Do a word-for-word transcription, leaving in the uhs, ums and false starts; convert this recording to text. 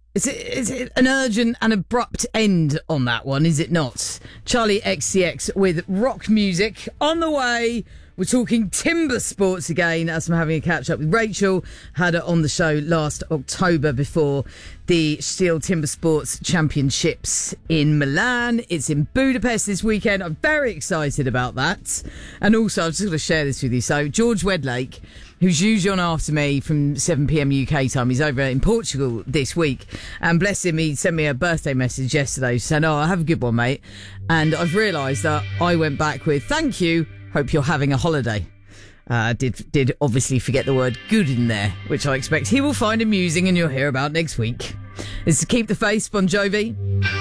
Is it, is it an urgent and abrupt end on that one, is it not? Charlie X C X with rock music on the way. We're talking timber sports again as I'm having a catch up with Rachel. Had her on the show last October before the Steel Timber Sports Championships in Milan. It's in Budapest this weekend. I'm very excited about that. And also, I've just got to share this with you. So, George Wedlake, who's usually on after me from seven p.m. U K time, he's over in Portugal this week. And bless him, he sent me a birthday message yesterday saying, oh, have a good one, mate. And I've realised that I went back with, thank you. Hope you're having a holiday. Uh, did did obviously forget the word good in there, which I expect he will find amusing and you'll hear about next week. This is Keep the Faith, Bon Jovi.